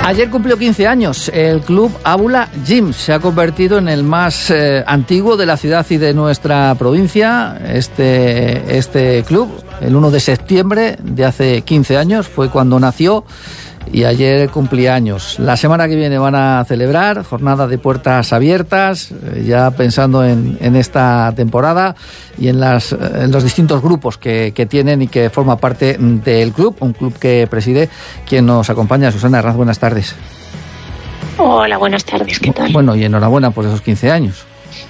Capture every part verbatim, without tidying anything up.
Ayer cumplió quince años. El club Ábula Gym se ha convertido en el más eh, antiguo de la ciudad y de nuestra provincia. Este, este club, el uno de septiembre de hace quince años, fue cuando nació y ayer cumplía años. La semana que viene van a celebrar jornada de puertas abiertas, eh, ya pensando en, en esta temporada y en, las, en los distintos grupos que, que tienen y que forma parte del club, un club que preside quien nos acompaña, Susana Herranz. Buenas tardes. Hola, buenas tardes, ¿qué tal? Bueno, y enhorabuena por esos quince años.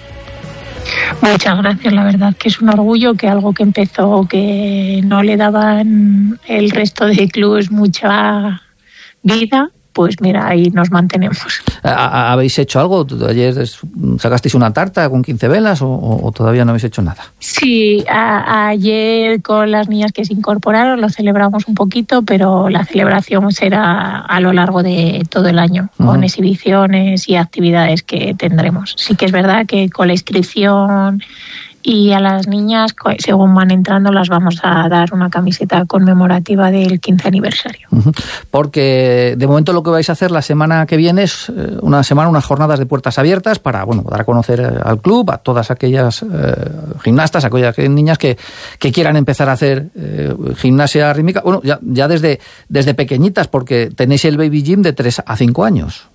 Muchas gracias, la verdad que es un orgullo que algo que empezó, que no le daban el resto de clubes mucha vida, pues mira, ahí nos mantenemos. ¿Habéis hecho algo? ¿Ayer sacasteis una tarta con quince velas o, o todavía no habéis hecho nada? Sí, a, ayer con las niñas que se incorporaron lo celebramos un poquito, pero la celebración será a lo largo de todo el año, uh-huh. con exhibiciones y actividades que tendremos. Sí que es verdad que con la inscripción y a las niñas, según van entrando, las vamos a dar una camiseta conmemorativa del quince aniversario. Uh-huh. Porque de momento lo que vais a hacer la semana que viene es una semana, unas jornadas de puertas abiertas para, bueno, dar a conocer al club, a todas aquellas eh, gimnastas, a aquellas niñas que, que quieran empezar a hacer eh, gimnasia rítmica. Bueno, ya, ya desde, desde pequeñitas, porque tenéis el Baby Gym de tres a cinco años.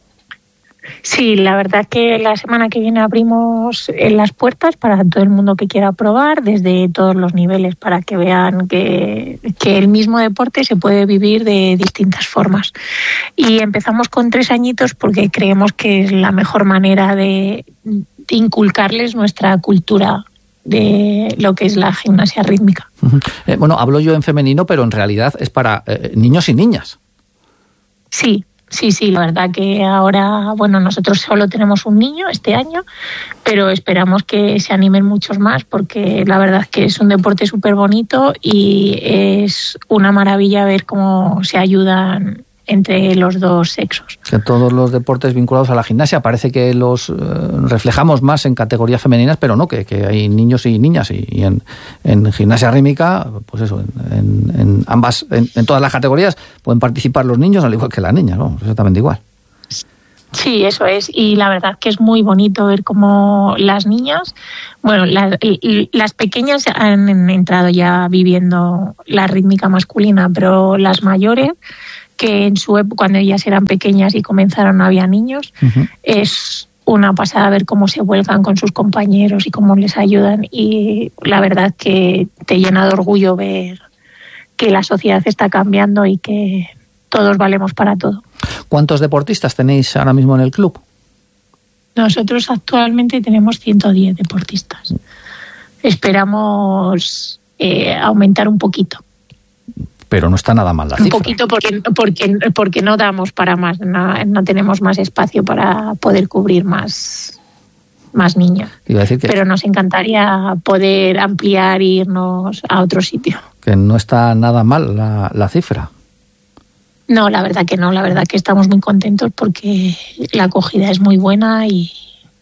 Sí, la verdad que la semana que viene abrimos las puertas para todo el mundo que quiera probar, desde todos los niveles, para que vean que, que el mismo deporte se puede vivir de distintas formas. Y empezamos con tres añitos porque creemos que es la mejor manera de, de inculcarles nuestra cultura de lo que es la gimnasia rítmica. Uh-huh. Eh, bueno, hablo yo en femenino, pero en realidad es para eh, niños y niñas. Sí. Sí, sí, la verdad que ahora, bueno, nosotros solo tenemos un niño este año, pero esperamos que se animen muchos más porque la verdad que es un deporte súper bonito y es una maravilla ver cómo se ayudan entre los dos sexos. Que todos los deportes vinculados a la gimnasia parece que los eh, reflejamos más en categorías femeninas, pero no, que, que hay niños y niñas y, y en, en gimnasia rítmica, pues eso, en, en ambas, en, en todas las categorías pueden participar los niños al igual que las niñas, ¿no? Exactamente igual. Sí, eso es, y la verdad que es muy bonito ver cómo las niñas, bueno, las, las pequeñas han entrado ya viviendo la rítmica masculina, pero las mayores, que en su época, cuando ellas eran pequeñas y comenzaron, no había niños, uh-huh. es una pasada ver cómo se vuelcan con sus compañeros y cómo les ayudan, y la verdad que te llena de orgullo ver que la sociedad está cambiando y que todos valemos para todo. ¿Cuántos deportistas tenéis ahora mismo en el club? Nosotros actualmente tenemos ciento diez deportistas. Esperamos eh, aumentar un poquito. Pero no está nada mal la cifra. Un poquito porque, porque, porque no damos para más, no, no tenemos más espacio para poder cubrir más, más niños. Iba a decir que pero nos encantaría poder ampliar e irnos a otro sitio. Que no está nada mal la, la cifra. No, la verdad que no, la verdad que estamos muy contentos porque la acogida es muy buena y,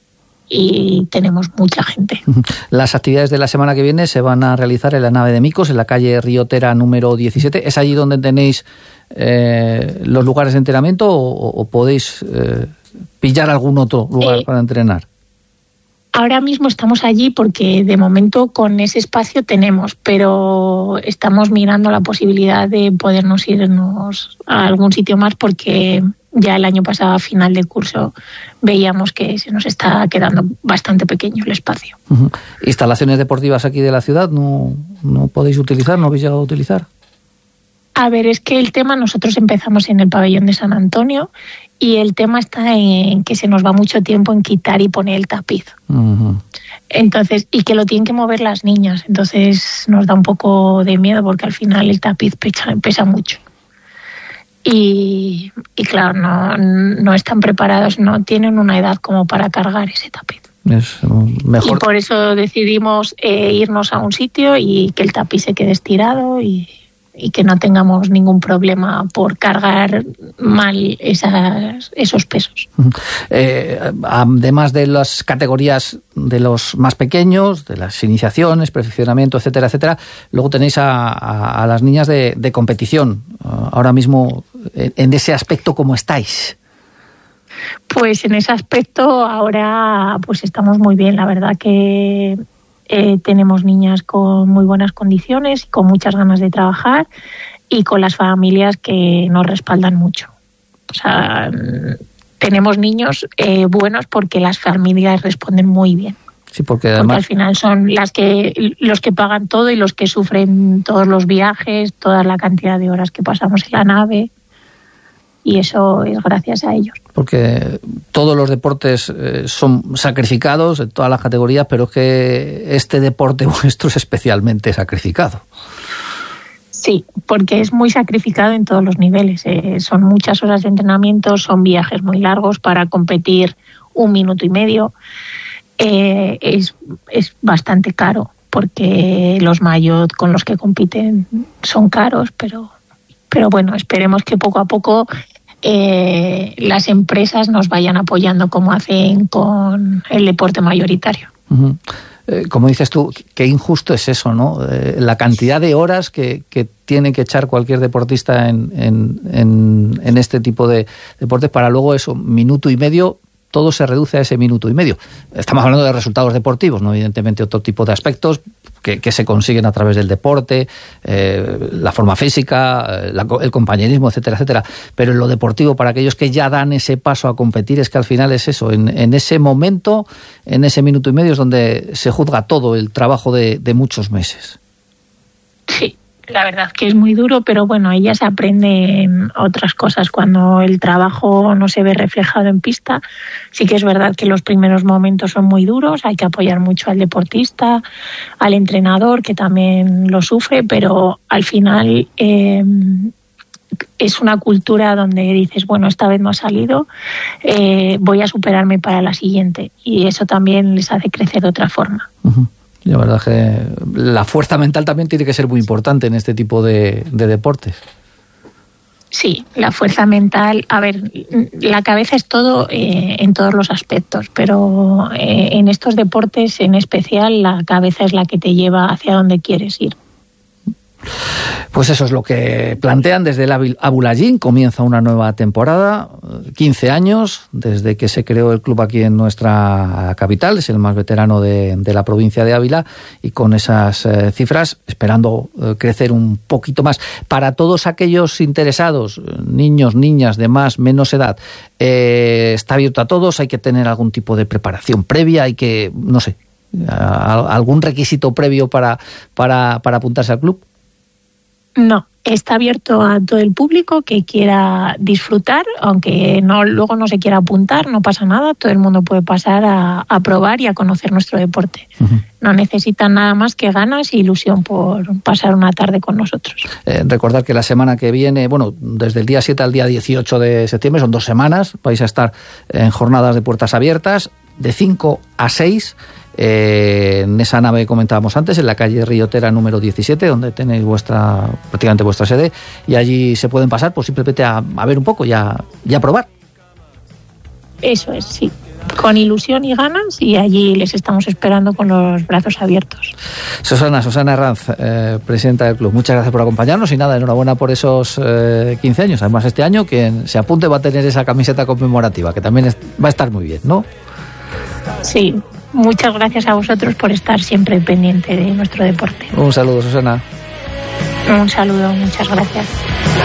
y tenemos mucha gente. Las actividades de la semana que viene se van a realizar en la nave de Micos, en la calle Riotera número diecisiete. ¿Es allí donde tenéis eh, los lugares de entrenamiento o, o podéis eh, pillar algún otro lugar eh, para entrenar? Ahora mismo estamos allí porque de momento con ese espacio tenemos, pero estamos mirando la posibilidad de podernos irnos a algún sitio más porque ya el año pasado, a final de curso, veíamos que se nos está quedando bastante pequeño el espacio. Uh-huh. ¿Instalaciones deportivas aquí de la ciudad no, no podéis utilizar, no habéis llegado a utilizar? A ver, es que el tema, nosotros empezamos en el pabellón de San Antonio y el tema está en que se nos va mucho tiempo en quitar y poner el tapiz. Uh-huh. Entonces, y que lo tienen que mover las niñas, entonces nos da un poco de miedo porque al final el tapiz pesa, pesa mucho. Y, y claro, no, no están preparados, no tienen una edad como para cargar ese tapiz. Es mejor. Y por eso decidimos eh, irnos a un sitio y que el tapiz se quede estirado y, y que no tengamos ningún problema por cargar mal esas, esos pesos. Eh, además de las categorías de los más pequeños, de las iniciaciones, perfeccionamiento, etcétera, etcétera, luego tenéis a, a, a las niñas de, de competición. Ahora mismo, en, en ese aspecto, ¿cómo estáis? Pues en ese aspecto ahora pues estamos muy bien. La verdad que eh, tenemos niñas con muy buenas condiciones, con muchas ganas de trabajar y con las familias que nos respaldan mucho. O sea, tenemos niños eh, buenos porque las familias responden muy bien. Sí, porque además... Porque al final son las que los que pagan todo y los que sufren todos los viajes, toda la cantidad de horas que pasamos en la nave. Y eso es gracias a ellos. Porque todos los deportes eh, son sacrificados en todas las categorías, pero es que este deporte vuestro es especialmente sacrificado. Sí, porque es muy sacrificado en todos los niveles. Eh, son muchas horas de entrenamiento, son viajes muy largos para competir un minuto y medio. Eh, es, es bastante caro, porque los maillot con los que compiten son caros, pero, pero bueno, esperemos que poco a poco Eh, las empresas nos vayan apoyando como hacen con el deporte mayoritario. Uh-huh. Eh, como dices tú, qué injusto es eso, ¿no? Eh, la cantidad de horas que, que tiene que echar cualquier deportista en, en, en, en este tipo de deportes para luego eso, minuto y medio, todo se reduce a ese minuto y medio. Estamos hablando de resultados deportivos, no evidentemente otro tipo de aspectos que, que se consiguen a través del deporte, eh, la forma física, la, el compañerismo, etcétera, etcétera. Pero en lo deportivo, para aquellos que ya dan ese paso a competir, es que al final es eso, en, en ese momento, en ese minuto y medio es donde se juzga todo el trabajo de, de muchos meses. Sí. La verdad que es muy duro, pero bueno, ahí ya se aprenden otras cosas. Cuando el trabajo no se ve reflejado en pista, sí que es verdad que los primeros momentos son muy duros, hay que apoyar mucho al deportista, al entrenador, que también lo sufre, pero al final eh, es una cultura donde dices, bueno, esta vez no ha salido, eh, voy a superarme para la siguiente. Y eso también les hace crecer de otra forma. Uh-huh. La verdad que la fuerza mental también tiene que ser muy importante en este tipo de, de deportes. Sí, la fuerza mental, a ver, la cabeza es todo eh, en todos los aspectos, pero eh, en estos deportes en especial la cabeza es la que te lleva hacia donde quieres ir. Pues eso es lo que plantean desde el Abula Gym. Comienza una nueva temporada, quince años desde que se creó el club aquí en nuestra capital, es el más veterano de, de la provincia de Ávila, y con esas eh, cifras esperando eh, crecer un poquito más. Para todos aquellos interesados, niños, niñas de más, menos edad, eh, está abierto a todos, hay que tener algún tipo de preparación previa, hay que, no sé, a, algún requisito previo para, para, para apuntarse al club. No, está abierto a todo el público que quiera disfrutar, aunque no luego no se quiera apuntar, no pasa nada, todo el mundo puede pasar a, a probar y a conocer nuestro deporte. Uh-huh. No necesitan nada más que ganas e ilusión por pasar una tarde con nosotros. Eh, recordar que la semana que viene, bueno, desde el día siete al día dieciocho de septiembre, son dos semanas, vais a estar en jornadas de puertas abiertas, de cinco a seis, Eh, en esa nave que comentábamos antes, en la calle Riotera número diecisiete, donde tenéis vuestra prácticamente vuestra sede, y allí se pueden pasar pues simplemente a, a ver un poco y a, y a probar. Eso es, sí, con ilusión y ganas, y allí les estamos esperando con los brazos abiertos. Susana, Susana Herranz, eh, presidenta del club, muchas gracias por acompañarnos y nada, enhorabuena por esos eh, quince años. Además, este año quien se apunte va a tener esa camiseta conmemorativa, que también es, va a estar muy bien, ¿no? Sí. Muchas gracias a vosotros por estar siempre pendiente de nuestro deporte. Un saludo, Susana. Un saludo, muchas gracias.